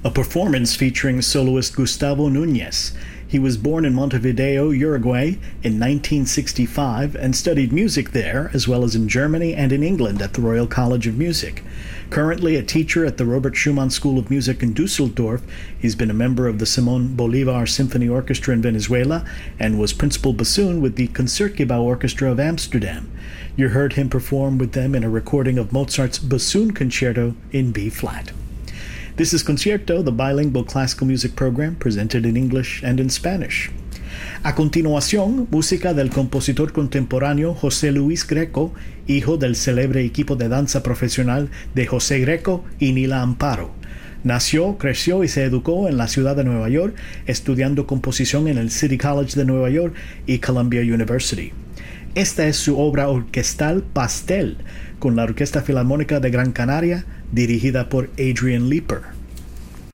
a performance featuring soloist Gustavo Núñez. He was born in Montevideo, Uruguay in 1965 and studied music there, as well as in Germany and in England at the Royal College of Music. Currently a teacher at the Robert Schumann School of Music in Dusseldorf, he's been a member of the Simón Bolívar Symphony Orchestra in Venezuela and was principal bassoon with the Concertgebouw Orchestra of Amsterdam. You heard him perform with them in a recording of Mozart's Bassoon Concerto in B-flat. This is Concierto, the bilingual classical music program presented in English and in Spanish. A continuación, música del compositor contemporáneo José Luis Greco, hijo del célebre equipo de danza profesional de José Greco y Nila Amparo. Nació, creció y se educó en la ciudad de Nueva York, estudiando composición en el City College de Nueva York y Columbia University. Esta es su obra orquestal Pastel, con la Orquesta Filarmónica de Gran Canaria, dirigida por Adrian Leeper.